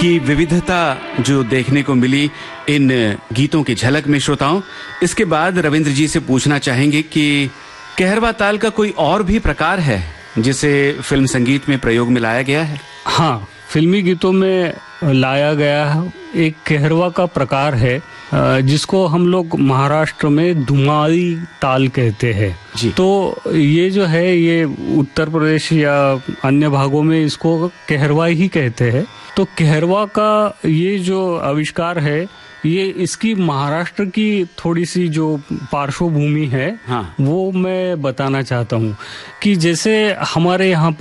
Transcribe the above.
की विविधता जो देखने को मिली इन गीतों की झलक में श्रोताओं, इसके बाद रविंद्र जी से पूछना चाहेंगे कि कहरवा ताल का कोई और भी प्रकार है जिसे फिल्म संगीत में प्रयोग में लाया गया है? हाँ, फिल्मी गीतों में लाया गया एक कहरवा का प्रकार है जिसको हम लोग महाराष्ट्र में धुमारी ताल कहते हैं। तो ये जो है ये उत्तर प्रदेश या अन्य भागों में इसको कहरवा ही कहते हैं। तो कहरवा का ये जो आविष्कार है ये इसकी महाराष्ट्र की थोड़ी सी जो पार्श्वभूमि है, हाँ, वो मैं बताना चाहता हूँ कि जैसे हमारे यहाँ